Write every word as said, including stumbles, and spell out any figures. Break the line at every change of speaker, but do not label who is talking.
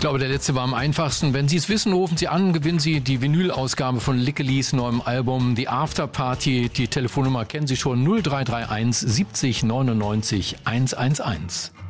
glaube, der letzte war am einfachsten. Wenn Sie es wissen, rufen Sie an, gewinnen Sie die Vinyl-Ausgabe von Lickelis neuem Album The After Party. Die Telefonnummer kennen Sie schon, null drei drei eins siebzig neunundneunzig hundertelf.